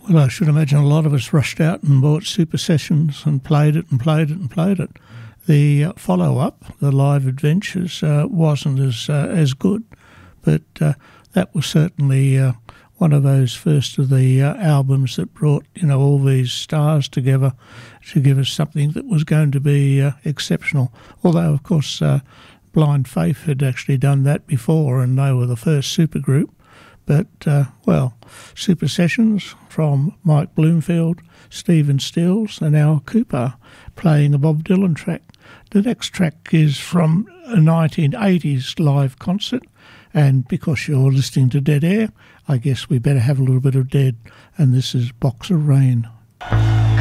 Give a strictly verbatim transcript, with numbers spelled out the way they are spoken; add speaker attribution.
Speaker 1: Well, I should imagine a lot of us rushed out and bought Super Sessions and played it and played it and played it. The uh, follow-up, the Live Adventures, uh, wasn't as uh, as good, but uh, that was certainly uh, one of those first of the uh, albums that brought, you know, all these stars together to give us something that was going to be uh, exceptional. Although, of course, uh, Blind Faith had actually done that before, and they were the first supergroup. But, uh, well, Super Sessions from Mike Bloomfield, Stephen Stills and Al Cooper playing a Bob Dylan track. The next track is from a nineteen eighties live concert, and because you're listening to Dead Air, I guess we better have a little bit of Dead, and this is Box of Rain.